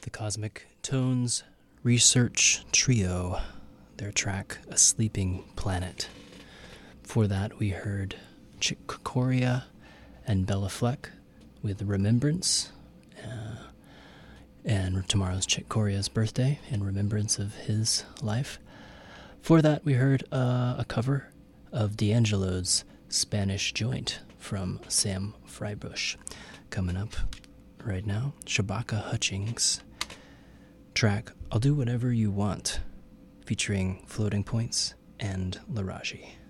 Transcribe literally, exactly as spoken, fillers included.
the Cosmic Tones Research Trio, their track A Sleeping Planet. Before that, we heard Chick Corea and Bella Fleck with Remembrance. Uh, and tomorrow's Chick Corea's birthday in remembrance of his life. For that, we heard uh, a cover of D'Angelo's Spanish Joint from Sam Freibush. Coming up right now, Shabaka Hutchings' track I'll Do Whatever You Want, featuring Floating Points and Laraji.